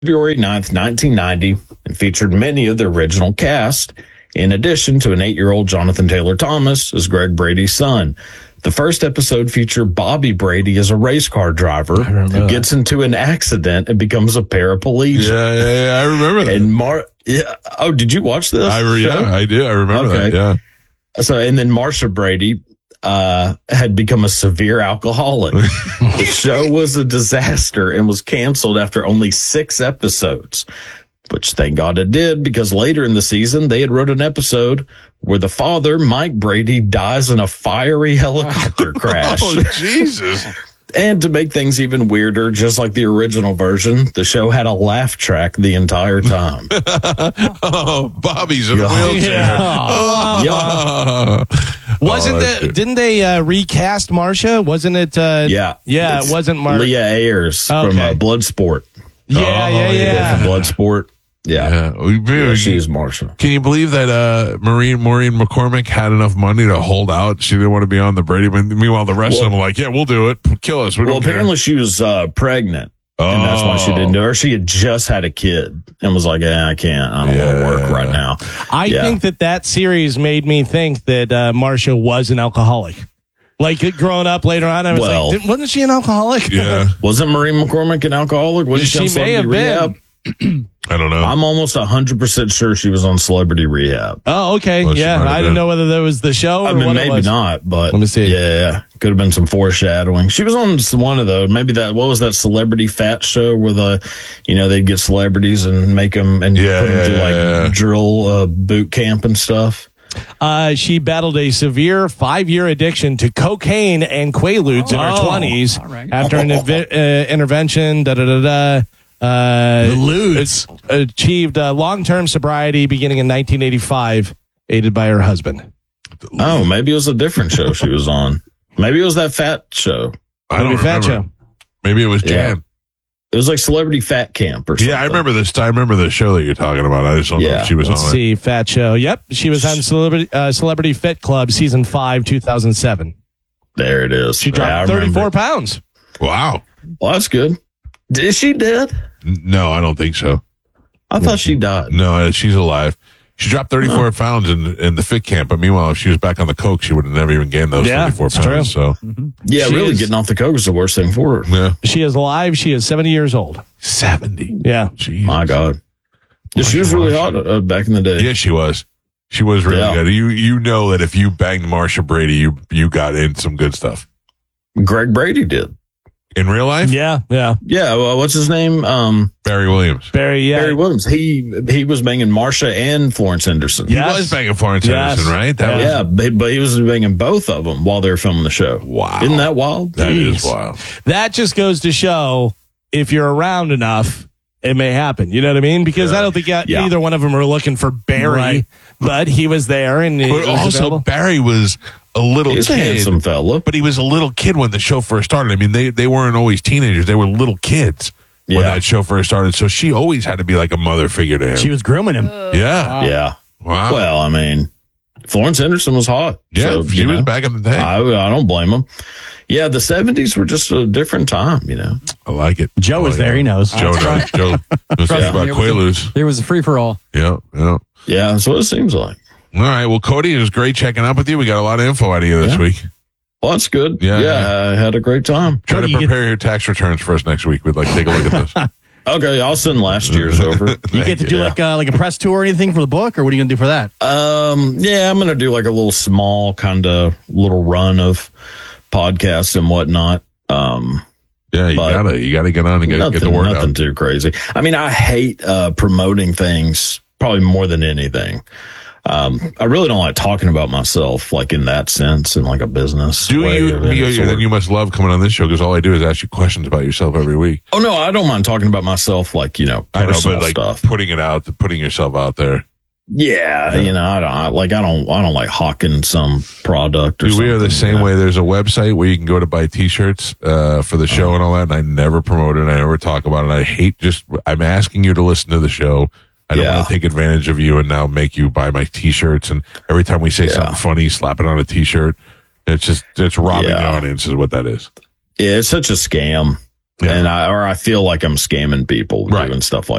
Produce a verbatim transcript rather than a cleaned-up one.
February ninth, nineteen ninety, and featured many of the original cast, in addition to an eight-year-old Jonathan Taylor Thomas as Greg Brady's son. The first episode featured Bobby Brady as a race car driver who that. gets into an accident and becomes a paraplegic. Yeah, yeah, yeah, I remember that. And Mar, yeah. Oh, did you watch this? I re- yeah, I did. I remember Okay. that. Yeah. So, and then Marsha Brady uh, had become a severe alcoholic. The show was a disaster and was canceled after only six episodes, which thank God it did, because later in the season, they had wrote an episode where the father, Mike Brady, dies in a fiery helicopter crash. Oh, Jesus. And to make things even weirder, just like the original version, the show had a laugh track the entire time. Oh, Bobby's in a Yeah. wheelchair. Yeah. Oh. Yeah. Wasn't Oh, the, that's- didn't they uh, recast Marsha? Wasn't it? Uh, Yeah. Yeah, It's it wasn't Marsha. Leah Ayers from Okay. uh, Bloodsport. Yeah, Oh, yeah, yeah. yeah. From Bloodsport. Yeah. Yeah. We- Yeah, she's Marsha. Can you believe that uh, Maureen Maureen McCormick had enough money to hold out? She didn't want to be on the Brady. But meanwhile, the rest Well- of them were like, yeah, we'll do it. Kill us. We Well, don't care. apparently she was uh, pregnant. And that's why she didn't do it. Or she had just had a kid and was like, eh, I can't. I don't want to work Yeah. right now. I Yeah. think that that series made me think that uh, Marsha was an alcoholic. Like it growing up later on, I was Well- like, didn't- wasn't she an alcoholic? Yeah. Wasn't Maureen McCormick an alcoholic? Wasn't She on may Celebrity have been. Rehab? I don't know. I'm almost one hundred percent sure she was on Celebrity Rehab. Oh, okay. Well, she yeah, might have I didn't been. know whether that was the show or I mean, what it maybe was. not, but Let me see. Yeah, could have been some foreshadowing. She was on some- one of those. Maybe that. What was that Celebrity Fat show where the, you know, they'd get celebrities and make them and Yeah, put them yeah, through like yeah, yeah. drill uh, boot camp and stuff. Uh, she battled a severe five-year addiction to cocaine and Quaaludes in her Oh, twenties all right. after an inve- uh, intervention. Da da da da. Uh, The Ludes. achieved uh, long-term sobriety beginning in nineteen eighty-five, aided by her husband. Oh, maybe it was a different show she was on. Maybe it was that fat show. I don't Maybe Fat remember. Show. Maybe it was Yeah. Jan. It was like Celebrity Fat Camp or something. Yeah, I remember this. I remember the show that you're talking about. I just don't know Yeah. if she was Let's on it. see, Fat Show. Yep, she was on Celebrity uh, Celebrity Fit Club season five, two thousand seven. There it is. She Yeah, I dropped remember. thirty-four pounds. Wow. Well, that's good. Is she dead? N- No, I don't think so. I thought she died. No, uh, she's alive. She dropped thirty-four pounds in in the fit camp, but meanwhile, if she was back on the coke, she would have never even gained those Yeah, thirty-four it's pounds. So, Yeah, She really is- getting off the coke is the worst thing for her. yeah, She is alive. She is seventy years old. seventy. Yeah. Jeez. My God. Yeah, she was really hot uh, back in the day. Yeah, she was. She was really Yeah. good. You you know that if you banged Marsha Brady, you you got in some good stuff Greg Brady did. in real life. Yeah, yeah. Yeah, well, what's his name? Um, Barry Williams. Barry, yeah. Barry Williams. He he was banging Marsha and Florence Henderson. He Yes. was banging Florence Yes. Henderson, right? That was, Yeah, but, but he was banging both of them while they were filming the show. Wow. Isn't that wild? that is Jeez. wild. That just goes to show if you're around enough, it may happen. You know what I mean? Because I don't think uh, Yeah. either one of them are looking for Barry, Right. but he was there and he But was also, available. Barry was a little He's a kid. handsome fella. But he was a little kid when the show first started. I mean, they, they weren't always teenagers. They were little kids when Yeah. that show first started. So she always had to be like a mother figure to him. She was grooming him. yeah. Yeah. Wow. Well, I mean, Florence Henderson was hot. yeah, So, she you was know, back in the day. I, I don't blame him. Yeah, the seventies were just a different time, you know. I like it. Joe I was like there. it. He knows. Joe knows. Joe knows Trust about me. Quaaludes. There was a free for all. Yeah, yeah. Yeah, that's what it seems like. All right. Well, Cody, it was great checking up with you. We got a lot of info out of you this Yeah. week. Well, that's good. Yeah, Yeah, yeah. I had a great time. Try Cody, to you get- prepare your tax returns for us next week. We'd like to take a look at this. Okay, I'll send last year's over. You get to do Yeah. like uh, like a press tour or anything for the book, or what are you gonna do for that? Um, yeah, I'm gonna do like a little small kind of little run of podcasts and whatnot. Um, Yeah, you But- gotta you gotta get on and get, nothing, get the word nothing out. too crazy. I mean, I hate uh, promoting things probably more than anything. Um, I really don't like talking about myself, like in that sense, in like a business. Do way you? of any you sort. then you must love coming on this show because all I do is ask you questions about yourself every week. Oh no, I don't mind talking about myself, like you know, I know, personal but like stuff. putting it out, putting yourself out there. Yeah, you know, I don't I, like. I don't. I don't like hawking some product or Dude, something. we are the same you know? way. There's a website where you can go to buy T-shirts uh, for the show and all that, and I never promote it. I never talk about it. I hate just. I'm asking you to listen to the show. I don't Yeah. want to take advantage of you and now make you buy my T-shirts. And every time we say Yeah. something funny, slap it on a T-shirt. It's just it's robbing Yeah. the audience is what that is. Yeah, it's such a scam. Yeah. and I or I feel like I'm scamming people Right. doing stuff like